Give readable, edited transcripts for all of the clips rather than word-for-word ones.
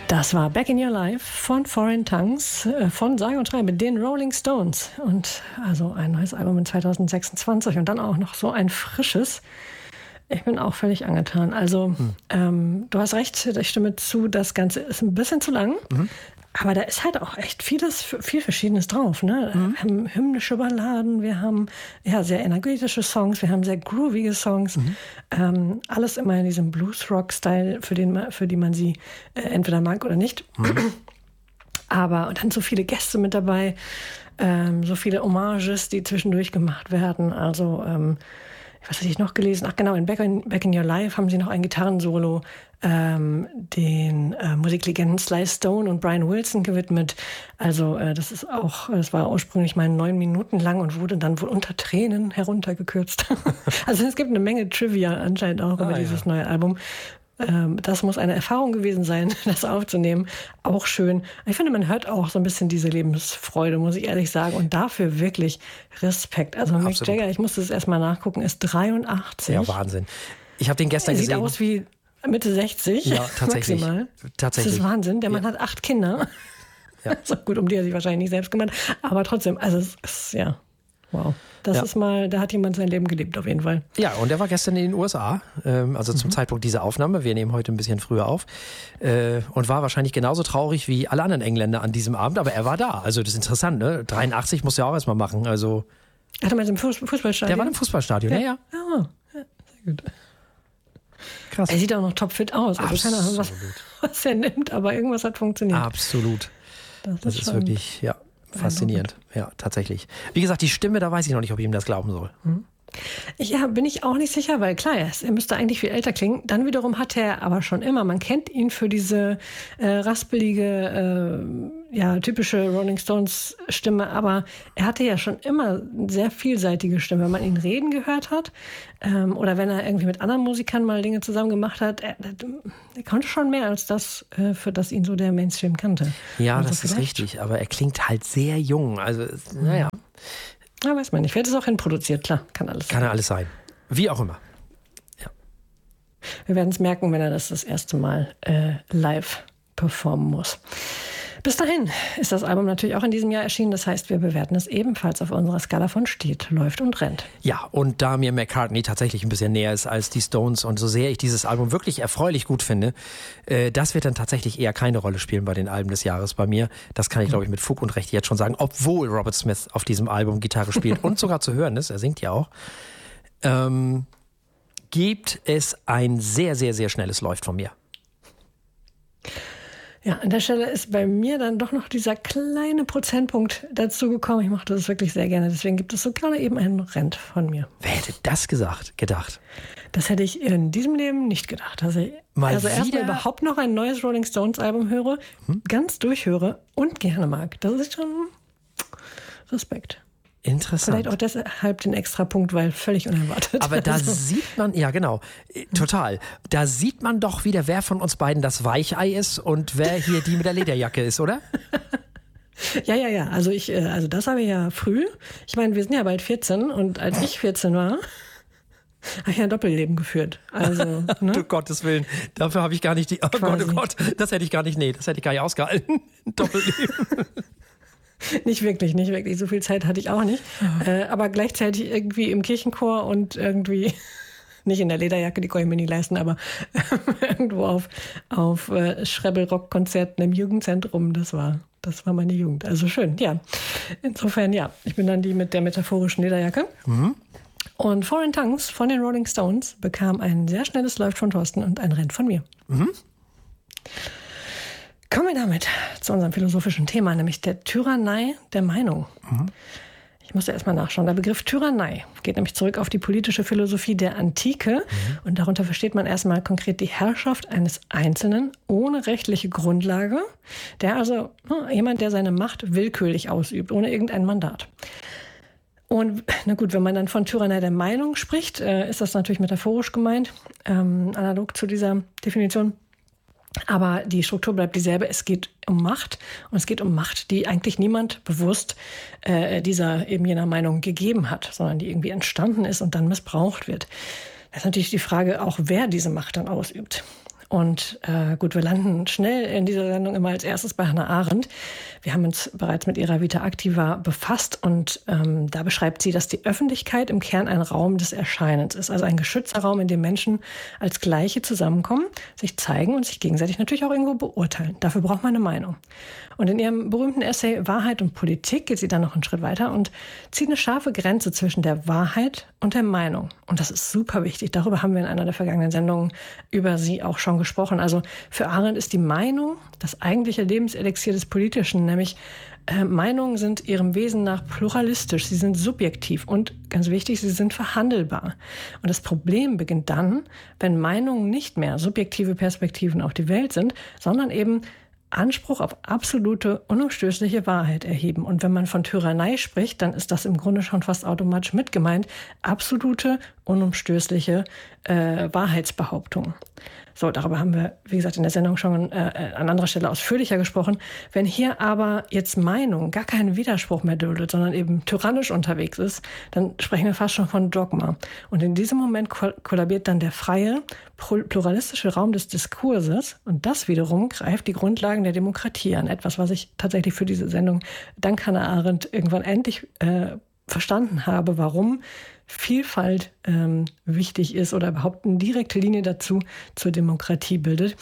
Das war Back in Your Life von Foreign Tongues, von sage und schreibe den Rolling Stones. Und also ein neues Album in 2026 und dann auch noch so ein frisches. Ich bin auch völlig angetan. Also du hast recht, ich stimme zu, das Ganze ist ein bisschen zu lang. Aber da ist halt auch echt viel Verschiedenes drauf. Ne? Wir haben hymnische Balladen, wir haben sehr energetische Songs, wir haben sehr groovige Songs. Alles immer in diesem Blues-Rock-Style, für die man sie entweder mag oder nicht. Aber und dann so viele Gäste mit dabei, so viele Hommages, die zwischendurch gemacht werden. Also was hatte ich noch gelesen? Ach genau, in Back in Your Life haben sie noch ein Gitarrensolo den Musiklegenden Sly Stone und Brian Wilson gewidmet. Also das war ursprünglich mal 9 Minuten lang und wurde dann wohl unter Tränen heruntergekürzt. Also es gibt eine Menge Trivia anscheinend auch über dieses neue Album. Das muss eine Erfahrung gewesen sein, das aufzunehmen. Auch schön. Ich finde, man hört auch so ein bisschen diese Lebensfreude, muss ich ehrlich sagen. Und dafür wirklich Respekt. Also Mick Jagger, ich musste es erstmal nachgucken, ist 83. Ja, Wahnsinn. Ich habe den gestern gesehen. Sieht aus wie Mitte 60. Ja, tatsächlich. Maximal. Tatsächlich. Das ist Wahnsinn. Der Mann hat 8 Kinder. Ja. So gut, um die er sich wahrscheinlich nicht selbst kümmert. Aber trotzdem, also es ist, wow. Das ist mal, da hat jemand sein Leben gelebt, auf jeden Fall. Ja, und er war gestern in den USA, also zum Zeitpunkt dieser Aufnahme. Wir nehmen heute ein bisschen früher auf. Und war wahrscheinlich genauso traurig wie alle anderen Engländer an diesem Abend, aber er war da. Also das ist interessant, ne? 83 muss er auch erstmal machen. Also Ach, du meinst im Fußballstadion? Der war im Fußballstadion, ja. Ja, sehr gut. Krass. Er sieht auch noch topfit aus. Also keine Ahnung, was er nimmt, aber irgendwas hat funktioniert. Absolut. Das ist wirklich, faszinierend. Ja, tatsächlich. Wie gesagt, die Stimme, da weiß ich noch nicht, ob ich ihm das glauben soll. Ja, bin ich auch nicht sicher, weil klar, er müsste eigentlich viel älter klingen. Dann wiederum hat er aber schon immer, man kennt ihn für diese raspelige, typische Rolling Stones Stimme, aber er hatte ja schon immer eine sehr vielseitige Stimme. Wenn man ihn reden gehört hat oder wenn er irgendwie mit anderen Musikern mal Dinge zusammen gemacht hat, er konnte schon mehr als das, für das ihn so der Mainstream kannte. Ja, also das ist richtig, aber er klingt halt sehr jung. Also, naja. Ja, weiß man nicht. Vielleicht ist es auch hinproduziert, klar. Kann alles sein. Kann ja alles sein. Wie auch immer. Ja. Wir werden es merken, wenn er das erste Mal live performen muss. Bis dahin ist das Album natürlich auch in diesem Jahr erschienen. Das heißt, wir bewerten es ebenfalls auf unserer Skala von steht, läuft und rennt. Ja, und da mir McCartney tatsächlich ein bisschen näher ist als die Stones und so sehr ich dieses Album wirklich erfreulich gut finde, das wird dann tatsächlich eher keine Rolle spielen bei den Alben des Jahres bei mir. Das kann ich, glaube ich, mit Fug und Recht jetzt schon sagen, obwohl Robert Smith auf diesem Album Gitarre spielt und sogar zu hören ist, er singt ja auch, gibt es ein sehr, sehr, sehr schnelles Läuft von mir. Ja, an der Stelle ist bei mir dann doch noch dieser kleine Prozentpunkt dazu gekommen. Ich mochte das wirklich sehr gerne. Deswegen gibt es so gerade eben einen Rent von mir. Wer hätte das gedacht? Das hätte ich in diesem Leben nicht gedacht. Dass ich erstmal überhaupt noch ein neues Rolling Stones Album höre, ganz durchhöre und gerne mag. Das ist schon Respekt. Interessant. Vielleicht auch deshalb den Extrapunkt, weil völlig unerwartet. Aber da sieht man, ja genau, total. Da sieht man doch wieder, wer von uns beiden das Weichei ist und wer hier die mit der Lederjacke ist, oder? Ja. Also das habe ich ja früh. Ich meine, wir sind ja bald 14 und als ich 14 war, habe ich ein Doppelleben geführt. Also, ne? Du Gottes Willen, dafür habe ich gar nicht oh Gott, das hätte ich gar nicht ausgehalten. Doppelleben. Nicht wirklich. So viel Zeit hatte ich auch nicht. Aber gleichzeitig irgendwie im Kirchenchor und irgendwie, nicht in der Lederjacke, die konnte ich mir nicht leisten, aber irgendwo auf Schrebbel-Rock-Konzerten im Jugendzentrum. Das war meine Jugend. Also schön, ja. Insofern, ja. Ich bin dann die mit der metaphorischen Lederjacke. Und Foreign Tongues von den Rolling Stones bekam ein sehr schnelles Läuft von Thorsten und ein Renn von mir. Kommen wir damit zu unserem philosophischen Thema, nämlich der Tyrannei der Meinung. Ich musste erstmal nachschauen. Der Begriff Tyrannei geht nämlich zurück auf die politische Philosophie der Antike. Und darunter versteht man erstmal konkret die Herrschaft eines Einzelnen ohne rechtliche Grundlage. Jemand, der seine Macht willkürlich ausübt, ohne irgendein Mandat. Und na gut, wenn man dann von Tyrannei der Meinung spricht, ist das natürlich metaphorisch gemeint, analog zu dieser Definition. Aber die Struktur bleibt dieselbe. Es geht um Macht und es geht um Macht, die eigentlich niemand bewusst jener Meinung gegeben hat, sondern die irgendwie entstanden ist und dann missbraucht wird. Das ist natürlich die Frage auch, wer diese Macht dann ausübt. Und gut, wir landen schnell in dieser Sendung immer als erstes bei Hannah Arendt. Wir haben uns bereits mit ihrer Vita Activa befasst und da beschreibt sie, dass die Öffentlichkeit im Kern ein Raum des Erscheinens ist. Also ein geschützter Raum, in dem Menschen als Gleiche zusammenkommen, sich zeigen und sich gegenseitig natürlich auch irgendwo beurteilen. Dafür braucht man eine Meinung. Und in ihrem berühmten Essay Wahrheit und Politik geht sie dann noch einen Schritt weiter und zieht eine scharfe Grenze zwischen der Wahrheit und der Meinung. Und das ist super wichtig. Darüber haben wir in einer der vergangenen Sendungen über sie auch schon gesprochen. Also für Arendt ist die Meinung das eigentliche Lebenselixier des Politischen, nämlich Meinungen sind ihrem Wesen nach pluralistisch, sie sind subjektiv und ganz wichtig, sie sind verhandelbar. Und das Problem beginnt dann, wenn Meinungen nicht mehr subjektive Perspektiven auf die Welt sind, sondern eben Anspruch auf absolute, unumstößliche Wahrheit erheben. Und wenn man von Tyrannei spricht, dann ist das im Grunde schon fast automatisch mit gemeint. Absolute, unumstößliche Wahrheitsbehauptung. So, darüber haben wir, wie gesagt, in der Sendung schon an anderer Stelle ausführlicher gesprochen. Wenn hier aber jetzt Meinung gar keinen Widerspruch mehr duldet, sondern eben tyrannisch unterwegs ist, dann sprechen wir fast schon von Dogma. Und in diesem Moment kollabiert dann der freie, pluralistische Raum des Diskurses und das wiederum greift die Grundlagen der Demokratie an. Etwas, was ich tatsächlich für diese Sendung dank Hannah Arendt irgendwann endlich verstanden habe, warum Vielfalt wichtig ist oder überhaupt eine direkte Linie dazu zur Demokratie bildet.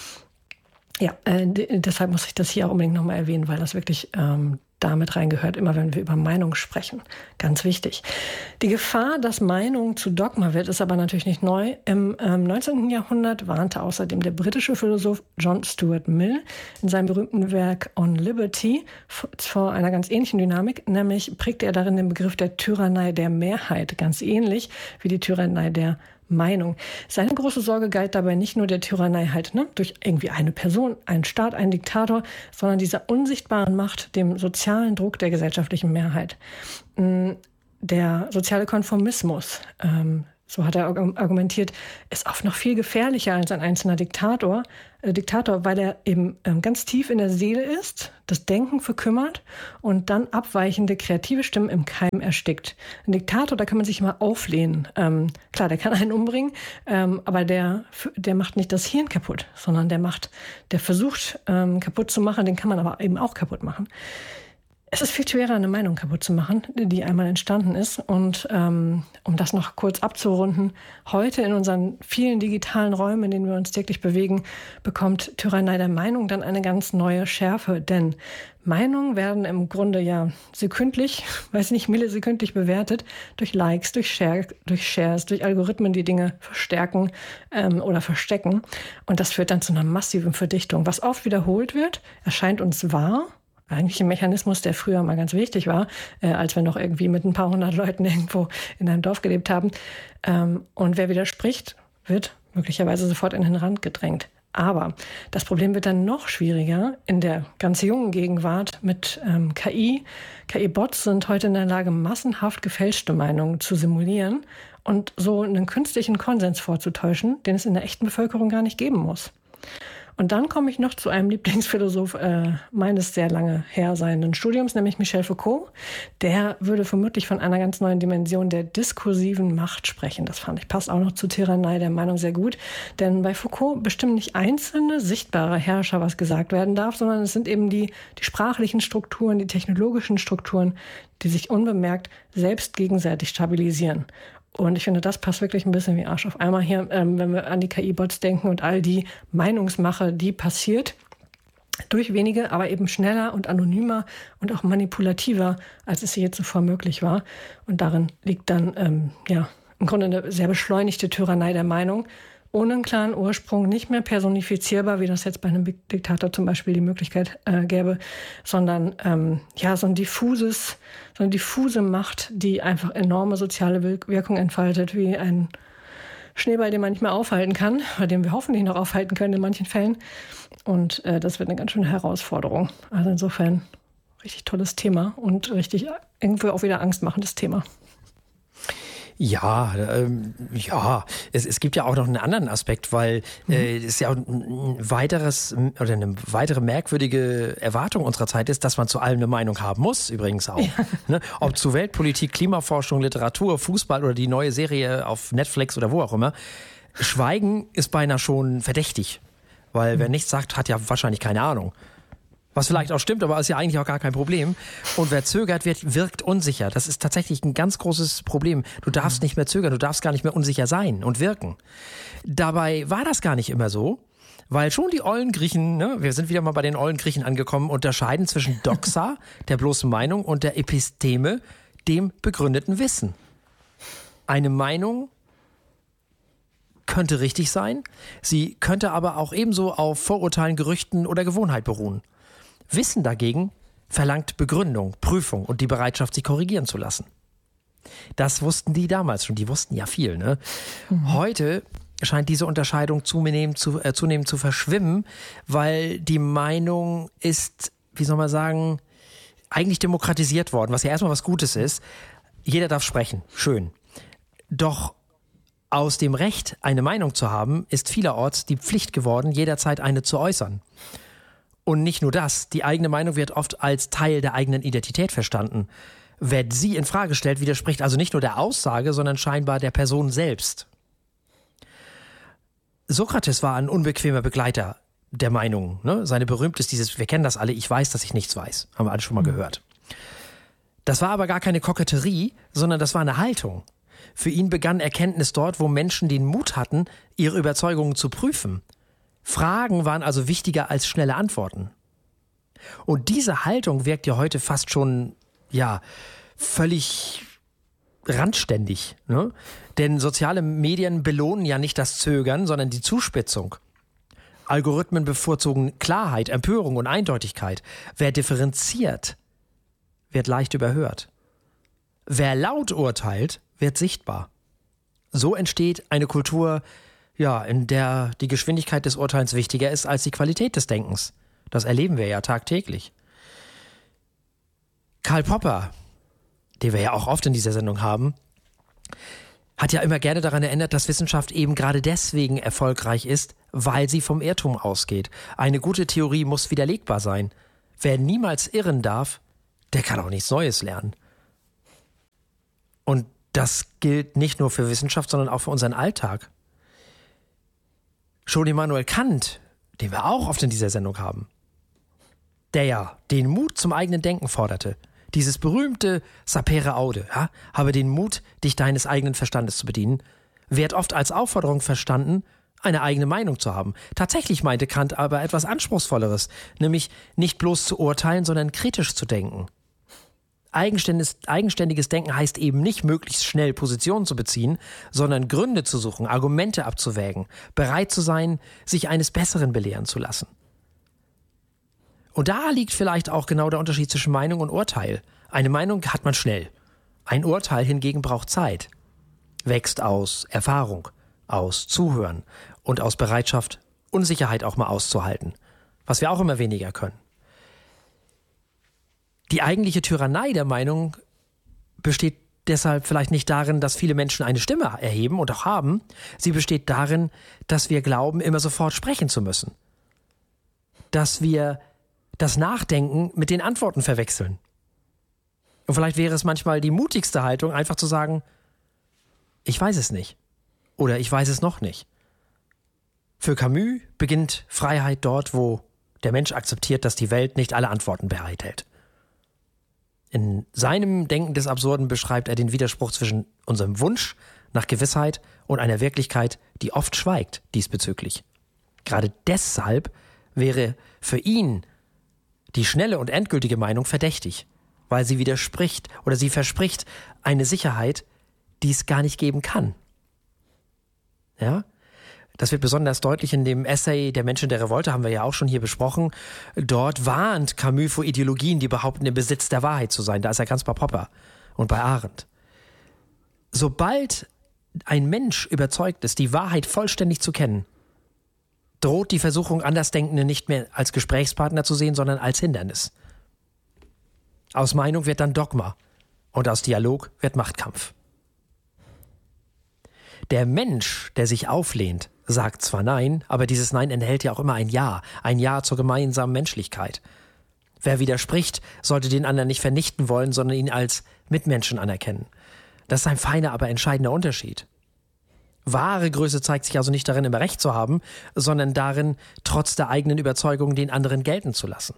Ja, deshalb muss ich das hier auch unbedingt nochmal erwähnen, weil das wirklich damit reingehört, immer wenn wir über Meinung sprechen. Ganz wichtig. Die Gefahr, dass Meinung zu Dogma wird, ist aber natürlich nicht neu. Im 19. Jahrhundert warnte außerdem der britische Philosoph John Stuart Mill in seinem berühmten Werk On Liberty vor einer ganz ähnlichen Dynamik, nämlich prägte er darin den Begriff der Tyrannei der Mehrheit, ganz ähnlich wie die Tyrannei der Meinung. Seine große Sorge galt dabei nicht nur der Tyrannei durch irgendwie eine Person, einen Staat, einen Diktator, sondern dieser unsichtbaren Macht, dem sozialen Druck der gesellschaftlichen Mehrheit. Der soziale Konformismus, so hat er argumentiert, ist oft noch viel gefährlicher als ein einzelner Diktator, weil er eben ganz tief in der Seele ist, das Denken verkümmert und dann abweichende kreative Stimmen im Keim erstickt. Ein Diktator, da kann man sich immer auflehnen. Klar, der kann einen umbringen, aber der macht nicht das Hirn kaputt, sondern der versucht kaputt zu machen, den kann man aber eben auch kaputt machen. Es ist viel schwerer, eine Meinung kaputt zu machen, die einmal entstanden ist. Und um das noch kurz abzurunden, heute in unseren vielen digitalen Räumen, in denen wir uns täglich bewegen, bekommt Tyrannei der Meinung dann eine ganz neue Schärfe. Denn Meinungen werden im Grunde ja millisekündlich bewertet durch Likes, durch Shares, durch Algorithmen, die Dinge verstärken oder verstecken. Und das führt dann zu einer massiven Verdichtung. Was oft wiederholt wird, erscheint uns wahr. Eigentlich ein Mechanismus, der früher mal ganz wichtig war, als wir noch irgendwie mit ein paar hundert Leuten irgendwo in einem Dorf gelebt haben. Und wer widerspricht, wird möglicherweise sofort in den Rand gedrängt. Aber das Problem wird dann noch schwieriger in der ganz jungen Gegenwart mit KI. KI-Bots sind heute in der Lage, massenhaft gefälschte Meinungen zu simulieren und so einen künstlichen Konsens vorzutäuschen, den es in der echten Bevölkerung gar nicht geben muss. Und dann komme ich noch zu einem Lieblingsphilosoph meines sehr lange her seienden Studiums, nämlich Michel Foucault. Der würde vermutlich von einer ganz neuen Dimension der diskursiven Macht sprechen. Das fand ich passt auch noch zu Tyrannei der Meinung sehr gut. Denn bei Foucault bestimmen nicht einzelne sichtbare Herrscher, was gesagt werden darf, sondern es sind eben die sprachlichen Strukturen, die technologischen Strukturen, die sich unbemerkt selbst gegenseitig stabilisieren. Und ich finde, das passt wirklich ein bisschen wie Arsch auf Eimer hier, wenn wir an die KI-Bots denken und all die Meinungsmache, die passiert durch wenige, aber eben schneller und anonymer und auch manipulativer, als es je zuvor möglich war. Und darin liegt dann im Grunde eine sehr beschleunigte Tyrannei der Meinung, ohne einen klaren Ursprung, nicht mehr personifizierbar, wie das jetzt bei einem Diktator zum Beispiel die Möglichkeit gäbe, sondern so eine diffuse Macht, die einfach enorme soziale Wirkung entfaltet, wie ein Schneeball, den man nicht mehr aufhalten kann, oder den wir hoffentlich noch aufhalten können in manchen Fällen. Und das wird eine ganz schöne Herausforderung. Also insofern richtig tolles Thema und richtig irgendwo auch wieder angstmachendes Thema. Ja, es gibt ja auch noch einen anderen Aspekt, weil es ist ja auch eine weitere merkwürdige Erwartung unserer Zeit ist, dass man zu allem eine Meinung haben muss, übrigens auch. Ja. Ne? Ob zu Weltpolitik, Klimaforschung, Literatur, Fußball oder die neue Serie auf Netflix oder wo auch immer. Schweigen ist beinahe schon verdächtig. Weil wer nichts sagt, hat ja wahrscheinlich keine Ahnung. Was vielleicht auch stimmt, aber ist ja eigentlich auch gar kein Problem. Und wer zögert, wirkt unsicher. Das ist tatsächlich ein ganz großes Problem. Du darfst nicht mehr zögern, du darfst gar nicht mehr unsicher sein und wirken. Dabei war das gar nicht immer so, weil schon die ollen Griechen, ne, wir sind wieder mal bei den ollen Griechen angekommen, unterscheiden zwischen Doxa, der bloßen Meinung, und der Episteme, dem begründeten Wissen. Eine Meinung könnte richtig sein, sie könnte aber auch ebenso auf Vorurteilen, Gerüchten oder Gewohnheit beruhen. Wissen dagegen verlangt Begründung, Prüfung und die Bereitschaft, sich korrigieren zu lassen. Das wussten die damals schon, die wussten ja viel. Ne? Heute scheint diese Unterscheidung zunehmend zu verschwimmen, weil die Meinung ist, wie soll man sagen, eigentlich demokratisiert worden, was ja erstmal was Gutes ist. Jeder darf sprechen, schön. Doch aus dem Recht, eine Meinung zu haben, ist vielerorts die Pflicht geworden, jederzeit eine zu äußern. Und nicht nur das, die eigene Meinung wird oft als Teil der eigenen Identität verstanden. Wer sie in Frage stellt, widerspricht also nicht nur der Aussage, sondern scheinbar der Person selbst. Sokrates war ein unbequemer Begleiter der Meinung. Ne? Seine berühmt ist dieses, wir kennen das alle, ich weiß, dass ich nichts weiß. Haben wir alle schon mal gehört. Das war aber gar keine Koketterie, sondern das war eine Haltung. Für ihn begann Erkenntnis dort, wo Menschen den Mut hatten, ihre Überzeugungen zu prüfen. Fragen waren also wichtiger als schnelle Antworten. Und diese Haltung wirkt ja heute fast schon, ja, völlig randständig. Ne? Denn soziale Medien belohnen ja nicht das Zögern, sondern die Zuspitzung. Algorithmen bevorzugen Klarheit, Empörung und Eindeutigkeit. Wer differenziert, wird leicht überhört. Wer laut urteilt, wird sichtbar. So entsteht eine Kultur, ja, in der die Geschwindigkeit des Urteils wichtiger ist als die Qualität des Denkens. Das erleben wir ja tagtäglich. Karl Popper, den wir ja auch oft in dieser Sendung haben, hat ja immer gerne daran erinnert, dass Wissenschaft eben gerade deswegen erfolgreich ist, weil sie vom Irrtum ausgeht. Eine gute Theorie muss widerlegbar sein. Wer niemals irren darf, der kann auch nichts Neues lernen. Und das gilt nicht nur für Wissenschaft, sondern auch für unseren Alltag. Schon Immanuel Kant, den wir auch oft in dieser Sendung haben, der ja den Mut zum eigenen Denken forderte. Dieses berühmte Sapere aude, ja, habe den Mut, dich deines eigenen Verstandes zu bedienen, wird oft als Aufforderung verstanden, eine eigene Meinung zu haben. Tatsächlich meinte Kant aber etwas Anspruchsvolleres, nämlich nicht bloß zu urteilen, sondern kritisch zu denken. Eigenständiges Denken heißt eben nicht, möglichst schnell Positionen zu beziehen, sondern Gründe zu suchen, Argumente abzuwägen, bereit zu sein, sich eines Besseren belehren zu lassen. Und da liegt vielleicht auch genau der Unterschied zwischen Meinung und Urteil. Eine Meinung hat man schnell. Ein Urteil hingegen braucht Zeit. Wächst aus Erfahrung, aus Zuhören und aus Bereitschaft, Unsicherheit auch mal auszuhalten. Was wir auch immer weniger können. Die eigentliche Tyrannei der Meinung besteht deshalb vielleicht nicht darin, dass viele Menschen eine Stimme erheben und auch haben. Sie besteht darin, dass wir glauben, immer sofort sprechen zu müssen. Dass wir das Nachdenken mit den Antworten verwechseln. Und vielleicht wäre es manchmal die mutigste Haltung, einfach zu sagen, ich weiß es nicht. Oder ich weiß es noch nicht. Für Camus beginnt Freiheit dort, wo der Mensch akzeptiert, dass die Welt nicht alle Antworten bereithält. In seinem Denken des Absurden beschreibt er den Widerspruch zwischen unserem Wunsch nach Gewissheit und einer Wirklichkeit, die oft schweigt diesbezüglich. Gerade deshalb wäre für ihn die schnelle und endgültige Meinung verdächtig, weil sie widerspricht oder sie verspricht eine Sicherheit, die es gar nicht geben kann. Ja? Das wird besonders deutlich in dem Essay Der Mensch in der Revolte, haben wir ja auch schon hier besprochen. Dort warnt Camus vor Ideologien, die behaupten, im Besitz der Wahrheit zu sein. Da ist er ganz bei Popper und bei Arendt. Sobald ein Mensch überzeugt ist, die Wahrheit vollständig zu kennen, droht die Versuchung, Andersdenkende nicht mehr als Gesprächspartner zu sehen, sondern als Hindernis. Aus Meinung wird dann Dogma und aus Dialog wird Machtkampf. Der Mensch, der sich auflehnt, sagt zwar Nein, aber dieses Nein enthält ja auch immer ein Ja zur gemeinsamen Menschlichkeit. Wer widerspricht, sollte den anderen nicht vernichten wollen, sondern ihn als Mitmenschen anerkennen. Das ist ein feiner, aber entscheidender Unterschied. Wahre Größe zeigt sich also nicht darin, immer recht zu haben, sondern darin, trotz der eigenen Überzeugung den anderen gelten zu lassen.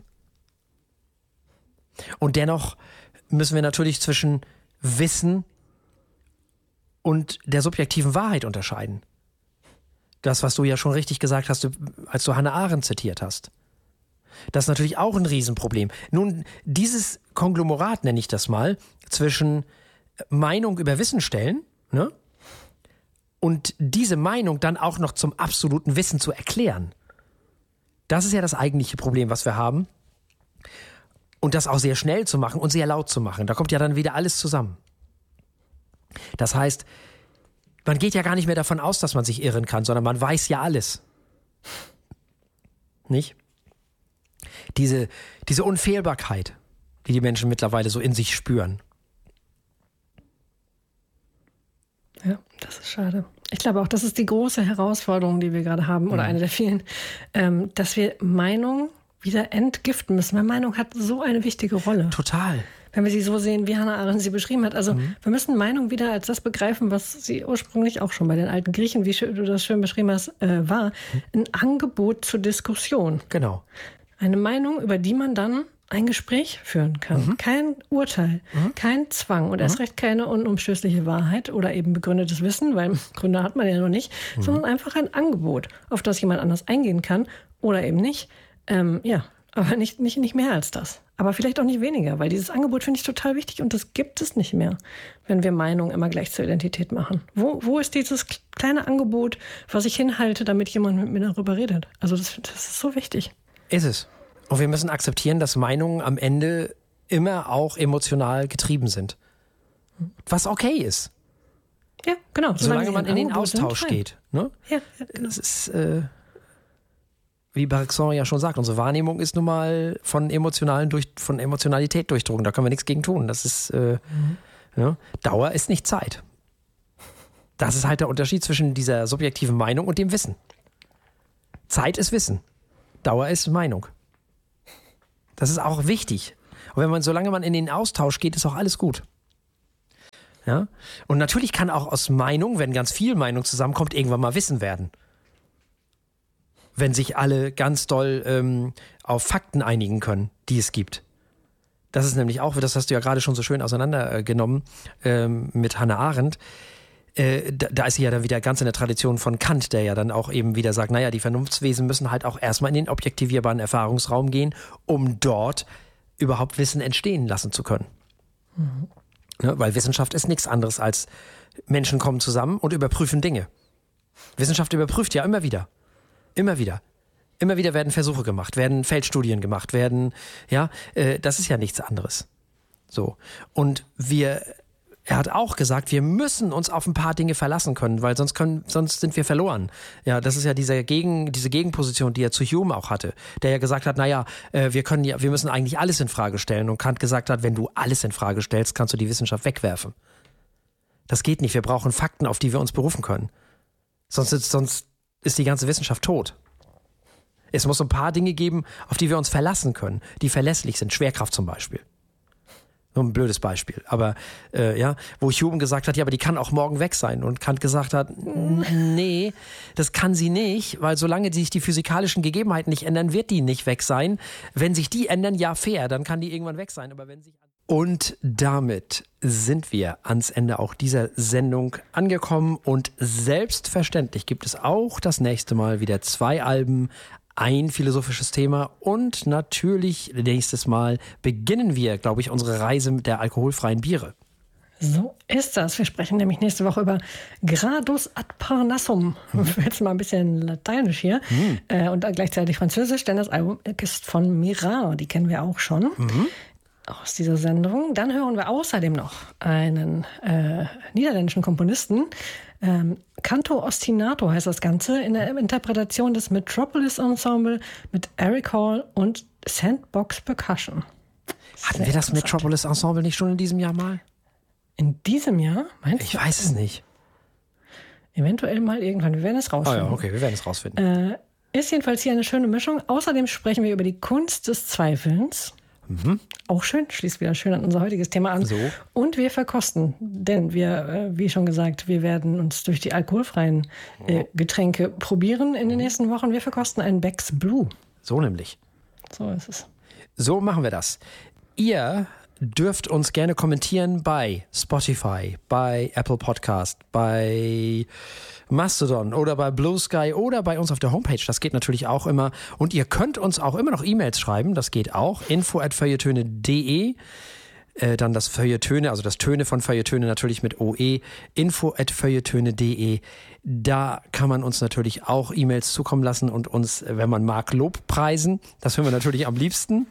Und dennoch müssen wir natürlich zwischen Wissen und der subjektiven Wahrheit unterscheiden. Das, was du ja schon richtig gesagt hast, als du Hannah Arendt zitiert hast. Das ist natürlich auch ein Riesenproblem. Nun, dieses Konglomerat, nenne ich das mal, zwischen Meinung über Wissen stellen, ne? Und diese Meinung dann auch noch zum absoluten Wissen zu erklären. Das ist ja das eigentliche Problem, was wir haben. Und das auch sehr schnell zu machen und sehr laut zu machen. Da kommt ja dann wieder alles zusammen. Das heißt, man geht ja gar nicht mehr davon aus, dass man sich irren kann, sondern man weiß ja alles. Nicht? Diese Unfehlbarkeit, die die Menschen mittlerweile so in sich spüren. Ja, das ist schade. Ich glaube auch, das ist die große Herausforderung, die wir gerade haben, oder eine der vielen, dass wir Meinung wieder entgiften müssen. Weil Meinung hat so eine wichtige Rolle. Total. Wenn wir sie so sehen, wie Hannah Arendt sie beschrieben hat. Also wir müssen Meinung wieder als das begreifen, was sie ursprünglich auch schon bei den alten Griechen, wie du das schön beschrieben hast, war. Ein Angebot zur Diskussion. Genau. Eine Meinung, über die man dann ein Gespräch führen kann. Kein Urteil, kein Zwang und erst recht keine unumstößliche Wahrheit oder eben begründetes Wissen, weil Gründe hat man ja noch nicht, sondern einfach ein Angebot, auf das jemand anders eingehen kann oder eben nicht. Aber nicht mehr als das. Aber vielleicht auch nicht weniger, weil dieses Angebot finde ich total wichtig und das gibt es nicht mehr, wenn wir Meinung immer gleich zur Identität machen. Wo ist dieses kleine Angebot, was ich hinhalte, damit jemand mit mir darüber redet? Also das ist so wichtig. Ist es. Und wir müssen akzeptieren, dass Meinungen am Ende immer auch emotional getrieben sind. Was okay ist. Ja, genau. Solange man in den Austausch geht. Ne? Ja, genau. Das ist, wie Bergson ja schon sagt, unsere Wahrnehmung ist nun mal von Emotionalität durchdrungen. Da können wir nichts gegen tun. Das ist, Dauer ist nicht Zeit. Das ist halt der Unterschied zwischen dieser subjektiven Meinung und dem Wissen. Zeit ist Wissen. Dauer ist Meinung. Das ist auch wichtig. Und solange man in den Austausch geht, ist auch alles gut. Ja? Und natürlich kann auch aus Meinung, wenn ganz viel Meinung zusammenkommt, irgendwann mal Wissen werden. Wenn sich alle ganz doll auf Fakten einigen können, die es gibt. Das ist nämlich auch, das hast du ja gerade schon so schön auseinandergenommen mit Hannah Arendt. Da ist sie ja dann wieder ganz in der Tradition von Kant, der ja dann auch eben wieder sagt, naja, die Vernunftswesen müssen halt auch erstmal in den objektivierbaren Erfahrungsraum gehen, um dort überhaupt Wissen entstehen lassen zu können. Ja, weil Wissenschaft ist nichts anderes als Menschen kommen zusammen und überprüfen Dinge. Wissenschaft überprüft ja immer wieder. Immer wieder. Immer wieder werden Versuche gemacht, werden Feldstudien gemacht, das ist ja nichts anderes. So. Und er hat auch gesagt, wir müssen uns auf ein paar Dinge verlassen können, weil sonst sind wir verloren. Ja, das ist ja diese Gegenposition, die er zu Hume auch hatte, der ja gesagt hat, wir müssen eigentlich alles in Frage stellen. Und Kant gesagt hat, wenn du alles in Frage stellst, kannst du die Wissenschaft wegwerfen. Das geht nicht. Wir brauchen Fakten, auf die wir uns berufen können. Sonst ist die ganze Wissenschaft tot. Es muss ein paar Dinge geben, auf die wir uns verlassen können, die verlässlich sind. Schwerkraft zum Beispiel. Nur ein blödes Beispiel. Aber wo Hume gesagt hat, ja, aber die kann auch morgen weg sein. Und Kant gesagt hat, nee, das kann sie nicht, weil solange sich die physikalischen Gegebenheiten nicht ändern, wird die nicht weg sein. Wenn sich die ändern, ja fair, dann kann die irgendwann weg sein. Und damit sind wir ans Ende auch dieser Sendung angekommen. Und selbstverständlich gibt es auch das nächste Mal wieder 2 Alben, ein philosophisches Thema und natürlich nächstes Mal beginnen wir, glaube ich, unsere Reise mit der alkoholfreien Biere. So ist das. Wir sprechen nämlich nächste Woche über Gradus ad Parnassum. Jetzt mal ein bisschen lateinisch hier und gleichzeitig französisch, denn das Album ist von Mira, die kennen wir auch schon aus dieser Sendung. Dann hören wir außerdem noch einen niederländischen Komponisten, Canto Ostinato heißt das Ganze, in der Interpretation des Metropolis Ensemble mit Eric Hall und Sandbox Percussion. Hatten wir das Metropolis Ensemble nicht schon in diesem Jahr mal? In diesem Jahr? Meinst du? Ich weiß es nicht. Eventuell mal irgendwann. Wir werden es rausfinden. Ja, okay, wir werden es rausfinden. Ist jedenfalls hier eine schöne Mischung. Außerdem sprechen wir über die Kunst des Zweifelns. Auch schön, schließt wieder schön an unser heutiges Thema an. So. Und wir verkosten, denn wir, wie schon gesagt, wir werden uns durch die alkoholfreien Getränke probieren in den nächsten Wochen. Wir verkosten ein Beck's Blue. So nämlich. So ist es. So machen wir das. Ihr dürft uns gerne kommentieren bei Spotify, bei Apple Podcast, bei Mastodon oder bei Blue Sky oder bei uns auf der Homepage. Das geht natürlich auch immer. Und ihr könnt uns auch immer noch E-Mails schreiben. Das geht auch. info@feuilletöne.de. Dann das Feuilletöne, also das Töne von Feuilletöne natürlich mit OE. info@feuilletöne.de. Da kann man uns natürlich auch E-Mails zukommen lassen und uns, wenn man mag, Lob preisen. Das hören wir natürlich am liebsten.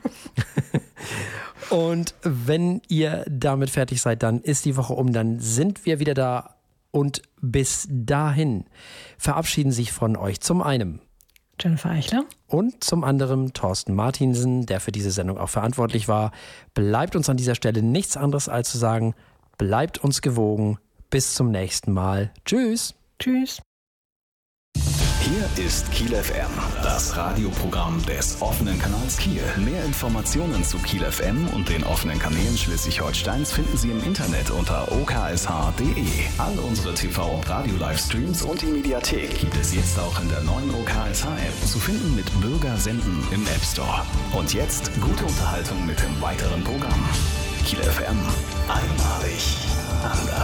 Und wenn ihr damit fertig seid, dann ist die Woche um, dann sind wir wieder da. Und bis dahin verabschieden sich von euch zum einen Jennifer Eichler und zum anderen Thorsten Martinsen, der für diese Sendung auch verantwortlich war. Bleibt uns an dieser Stelle nichts anderes als zu sagen, bleibt uns gewogen. Bis zum nächsten Mal. Tschüss. Tschüss. Hier ist Kiel FM, das Radioprogramm des offenen Kanals Kiel. Mehr Informationen zu Kiel FM und den offenen Kanälen Schleswig-Holsteins finden Sie im Internet unter oksh.de. All unsere TV- und Radio-Livestreams und die Mediathek gibt es jetzt auch in der neuen OKSH-App. Zu finden mit Bürger senden im App Store. Und jetzt gute Unterhaltung mit dem weiteren Programm. Kiel FM. Einmalig. Anders.